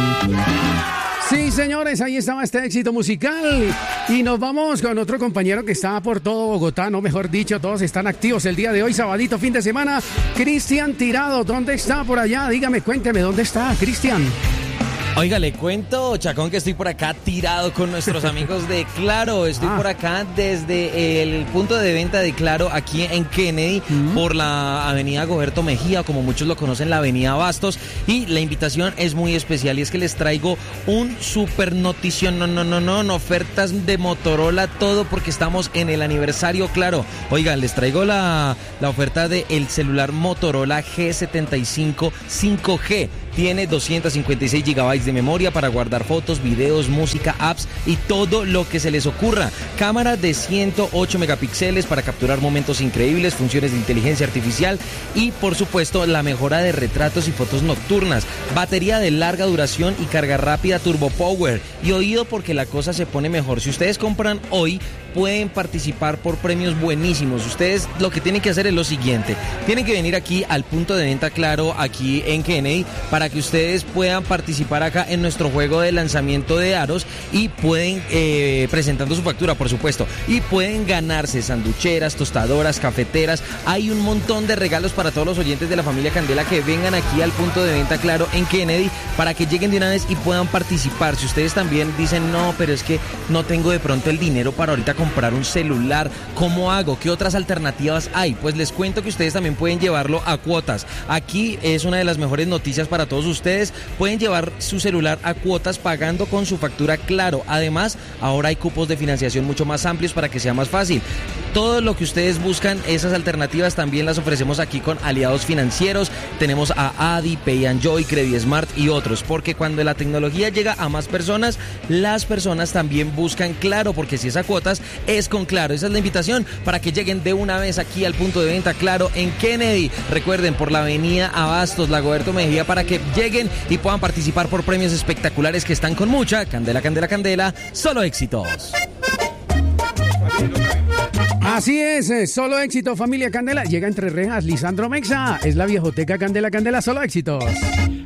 Sí, señores, ahí estaba este éxito musical y nos vamos con otro compañero que está por todo Bogotá, no, mejor dicho, todos están activos el día de hoy, sabadito, fin de semana. Cristian Tirado, ¿dónde está por allá? Dígame, cuénteme, ¿dónde está, Cristian? Oiga, le cuento, Chacón, que estoy por acá tirado con nuestros amigos de Claro. Estoy por acá desde el punto de venta de Claro aquí en Kennedy, por la avenida Goberto Mejía, como muchos lo conocen, la avenida Bastos. Y la invitación es muy especial y es que les traigo un super notición, no, ofertas de Motorola, todo porque estamos en el aniversario Claro. Oiga, les traigo la oferta del celular Motorola G75 5G. Tiene 256 GB de memoria para guardar fotos, videos, música, apps y todo lo que se les ocurra. Cámara de 108 megapíxeles para capturar momentos increíbles, funciones de inteligencia artificial y, por supuesto, la mejora de retratos y fotos nocturnas. Batería de larga duración y carga rápida Turbo Power. Y oído porque la cosa se pone mejor. Si ustedes compran hoy, pueden participar por premios buenísimos. Ustedes lo que tienen que hacer es lo siguiente. Tienen que venir aquí al punto de venta Claro, aquí en Kennedy, para que ustedes puedan participar acá en nuestro juego de lanzamiento de aros y pueden, presentando su factura, por supuesto, y pueden ganarse sanducheras, tostadoras, cafeteras. Hay un montón de regalos para todos los oyentes de la familia Candela que vengan aquí al punto de venta Claro en Kennedy para que lleguen de una vez y puedan participar. Si ustedes también dicen, no, pero es que no tengo de pronto el dinero para ahorita comprar un celular, ¿cómo hago? ¿Qué otras alternativas hay? Pues les cuento que ustedes también pueden llevarlo a cuotas. Aquí es una de las mejores noticias para todos ustedes. Pueden llevar su celular a cuotas pagando con su factura Claro. Además, ahora hay cupos de financiación mucho más amplios para que sea más fácil. Todo lo que ustedes buscan, esas alternativas también las ofrecemos aquí con aliados financieros. Tenemos a Adi, Pay and Joy, Credit Smart y otros, porque cuando la tecnología llega a más personas, las personas también buscan Claro, porque si es a cuotas, es con Claro. Esa es la invitación para que lleguen de una vez aquí al punto de venta Claro en Kennedy. Recuerden, por la avenida Abastos, la Goberto Mejía, para que lleguen y puedan participar por premios espectaculares que están con mucha candela, candela, candela, solo éxitos. Así es, solo éxito, familia Candela. Llega entre rejas Lisandro Mexa, es la viejoteca Candela, candela, solo éxitos.